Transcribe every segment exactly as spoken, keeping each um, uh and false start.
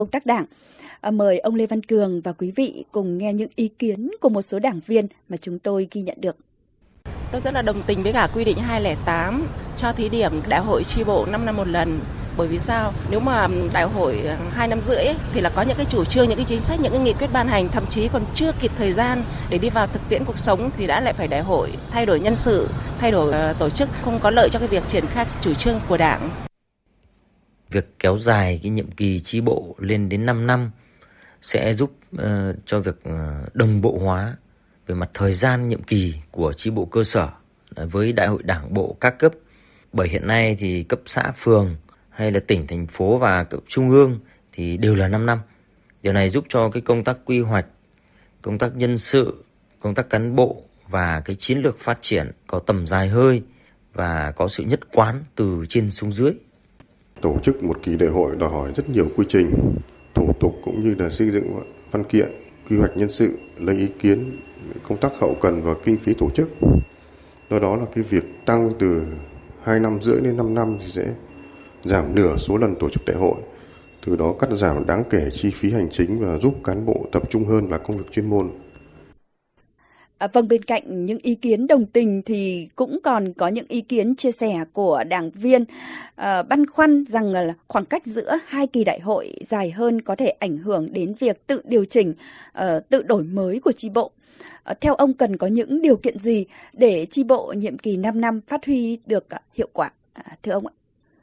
công tác đảng. À, mời ông Lê Văn Cường và quý vị cùng nghe những ý kiến của một số đảng viên mà chúng tôi ghi nhận được. Tôi rất là đồng tình với cả quy định hai không tám cho thí điểm đại hội chi bộ năm năm một lần. Bởi vì sao? Nếu mà đại hội hai năm rưỡi ấy, thì là có những cái chủ trương, những cái chính sách, những cái nghị quyết ban hành, thậm chí còn chưa kịp thời gian để đi vào thực tiễn cuộc sống thì đã lại phải đại hội, thay đổi nhân sự, thay đổi uh, tổ chức, không có lợi cho cái việc triển khai chủ trương của Đảng. Việc kéo dài cái nhiệm kỳ chi bộ lên đến năm năm sẽ giúp uh, cho việc uh, đồng bộ hóa về mặt thời gian nhiệm kỳ của chi bộ cơ sở với đại hội đảng bộ các cấp. Bởi hiện nay thì cấp xã, phường hay là tỉnh, thành phố và cấp trung ương thì đều là năm năm. Điều này giúp cho cái công tác quy hoạch, công tác nhân sự, công tác cán bộ và cái chiến lược phát triển có tầm dài hơi và có sự nhất quán từ trên xuống dưới. Tổ chức một kỳ đại hội đòi hỏi rất nhiều quy trình, thủ tục cũng như là xây dựng văn kiện, quy hoạch nhân sự, lấy ý kiến, công tác hậu cần và kinh phí tổ chức. Do đó là cái việc tăng từ hai năm rưỡi đến năm năm thì sẽ giảm nửa số lần tổ chức đại hội, từ đó cắt giảm đáng kể chi phí hành chính và giúp cán bộ tập trung hơn vào công việc chuyên môn. À, vâng, bên cạnh những ý kiến đồng tình thì cũng còn có những ý kiến chia sẻ của đảng viên à, băn khoăn rằng là khoảng cách giữa hai kỳ đại hội dài hơn có thể ảnh hưởng đến việc tự điều chỉnh, à, tự đổi mới của chi bộ. À, theo ông cần có những điều kiện gì để chi bộ nhiệm kỳ năm năm phát huy được hiệu quả, à, thưa ông ạ?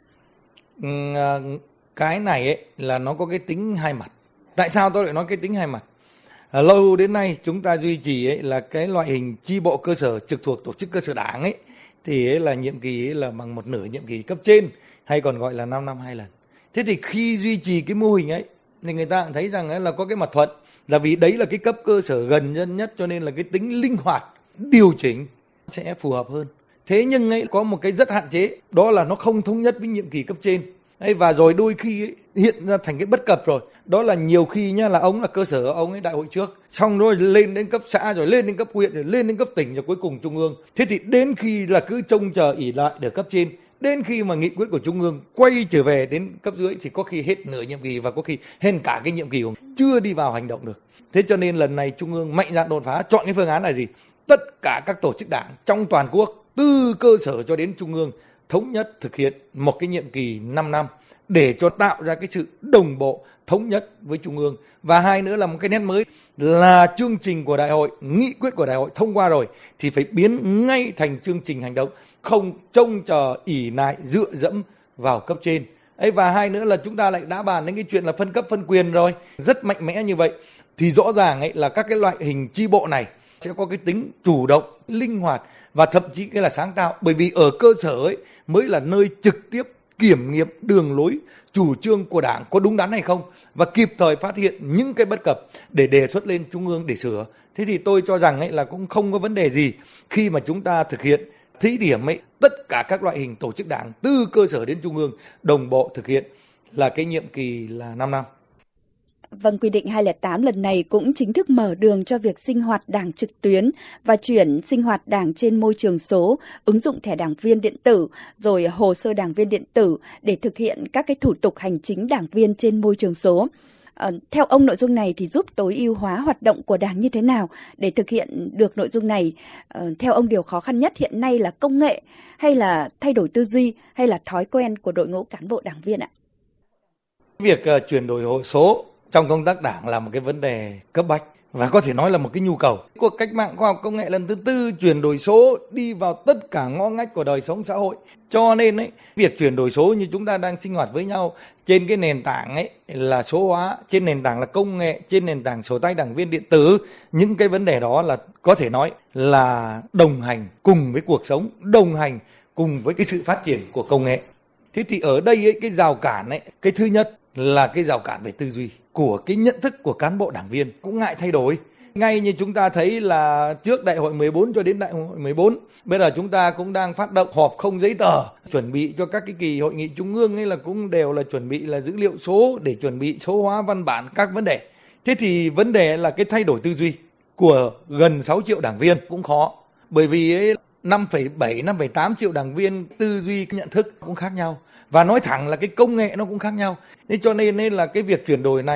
Cái này ấy là nó có cái tính hai mặt. Tại sao tôi lại nói cái tính hai mặt? À, lâu đến nay chúng ta duy trì ấy là cái loại hình chi bộ cơ sở trực thuộc tổ chức cơ sở đảng ấy thì ấy là nhiệm kỳ ấy là bằng một nửa nhiệm kỳ cấp trên, hay còn gọi là năm năm hai lần. Thế thì khi duy trì cái mô hình ấy thì người ta cũng thấy rằng ấy là có cái mặt thuận, là vì đấy là cái cấp cơ sở gần dân nhất, cho nên là cái tính linh hoạt điều chỉnh sẽ phù hợp hơn. Thế nhưng ấy có một cái rất hạn chế, đó là nó không thống nhất với nhiệm kỳ cấp trên. Ấy, và rồi đôi khi ấy, hiện ra thành cái bất cập rồi. Đó là nhiều khi nhá, là ông là cơ sở, ông ấy đại hội trước, xong rồi lên đến cấp xã, rồi lên đến cấp huyện, rồi lên đến cấp tỉnh, rồi cuối cùng trung ương. Thế thì đến khi là cứ trông chờ ỷ lại được cấp trên, đến khi mà nghị quyết của trung ương quay trở về đến cấp dưới thì có khi hết nửa nhiệm kỳ và có khi hết cả cái nhiệm kỳ của chưa đi vào hành động được. Thế cho nên lần này trung ương mạnh dạn đột phá, chọn cái phương án là gì? Tất cả các tổ chức đảng trong toàn quốc, từ cơ sở cho đến trung ương, thống nhất thực hiện một cái nhiệm kỳ năm năm để cho tạo ra cái sự đồng bộ, thống nhất với trung ương. Và hai nữa là một cái nét mới là chương trình của đại hội, nghị quyết của đại hội thông qua rồi thì phải biến ngay thành chương trình hành động, không trông chờ ỷ lại dựa dẫm vào cấp trên. Ấy, và hai nữa là chúng ta lại đã bàn đến cái chuyện là phân cấp phân quyền rồi, rất mạnh mẽ như vậy thì rõ ràng ấy là các cái loại hình chi bộ này sẽ có cái tính chủ động, linh hoạt và thậm chí cái là sáng tạo, bởi vì ở cơ sở ấy mới là nơi trực tiếp kiểm nghiệm đường lối, chủ trương của Đảng có đúng đắn hay không và kịp thời phát hiện những cái bất cập để đề xuất lên trung ương để sửa. Thế thì tôi cho rằng ấy là cũng không có vấn đề gì khi mà chúng ta thực hiện thí điểm ấy tất cả các loại hình tổ chức Đảng từ cơ sở đến trung ương đồng bộ thực hiện là cái nhiệm kỳ là năm năm. Vâng, quy định hai không tám lần này cũng chính thức mở đường cho việc sinh hoạt đảng trực tuyến và chuyển sinh hoạt đảng trên môi trường số, ứng dụng thẻ đảng viên điện tử, rồi hồ sơ đảng viên điện tử để thực hiện các cái thủ tục hành chính đảng viên trên môi trường số. À, theo ông, nội dung này thì giúp tối ưu hóa hoạt động của Đảng như thế nào để thực hiện được nội dung này? À, theo ông, điều khó khăn nhất hiện nay là công nghệ hay là thay đổi tư duy hay là thói quen của đội ngũ cán bộ đảng viên ạ? Việc uh, chuyển đổi hồ số trong công tác đảng là một cái vấn đề cấp bách và có thể nói là một cái nhu cầu. Cuộc cách mạng khoa học công nghệ lần thứ tư chuyển đổi số đi vào tất cả ngõ ngách của đời sống xã hội. Cho nên ấy, việc chuyển đổi số như chúng ta đang sinh hoạt với nhau trên cái nền tảng ấy là số hóa, trên nền tảng là công nghệ, trên nền tảng sổ tay đảng viên điện tử, những cái vấn đề đó là có thể nói là đồng hành cùng với cuộc sống, đồng hành cùng với cái sự phát triển của công nghệ. Thế thì ở đây ấy, cái rào cản ấy, cái thứ nhất là cái rào cản về tư duy của cái nhận thức của cán bộ đảng viên cũng ngại thay đổi. Ngay như chúng ta thấy là trước đại hội mười bốn cho đến đại hội mười bốn, bây giờ chúng ta cũng đang phát động họp không giấy tờ, chuẩn bị cho các cái kỳ hội nghị trung ương ấy là cũng đều là chuẩn bị là dữ liệu số để chuẩn bị số hóa văn bản các vấn đề. Thế thì vấn đề là cái thay đổi tư duy của gần sáu triệu đảng viên cũng khó, bởi vì ấy, năm phẩy bảy, năm phẩy tám triệu đảng viên tư duy nhận thức cũng khác nhau. Và nói thẳng là cái công nghệ nó cũng khác nhau. Thế cho nên là cái việc chuyển đổi này